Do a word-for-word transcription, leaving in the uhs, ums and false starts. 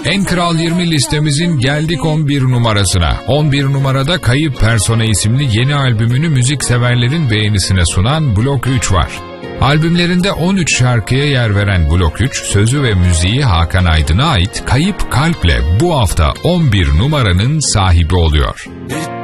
En Kral yirmi listemizin geldik on bir numarasına. on bir numarada Kayıp Persona isimli yeni albümünü müzikseverlerin beğenisine sunan Blok üç var. Albümlerinde on üç şarkıya yer veren Blok üç, sözü ve müziği Hakan Aydın'a ait Kayıp Kalp'le bu hafta on bir numaranın sahibi oluyor.